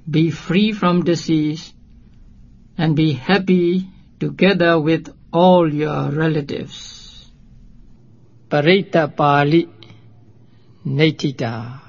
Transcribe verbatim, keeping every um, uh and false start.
be free from disease, and be happy together with all your relatives. Paritta Pali Naitita